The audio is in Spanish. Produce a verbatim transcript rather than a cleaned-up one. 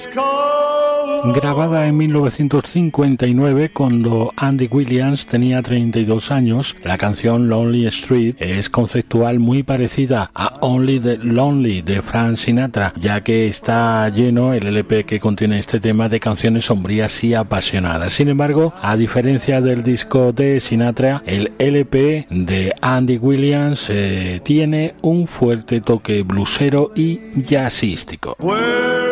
Grabada en mil novecientos cincuenta y nueve cuando Andy Williams tenía treinta y dos años, la canción Lonely Street es conceptual muy parecida a Only the Lonely de Frank Sinatra, ya que está lleno el L P que contiene este tema de canciones sombrías y apasionadas. Sin embargo, a diferencia del disco de Sinatra, el L P de Andy Williams eh, tiene un fuerte toque blusero y jazzístico. Well,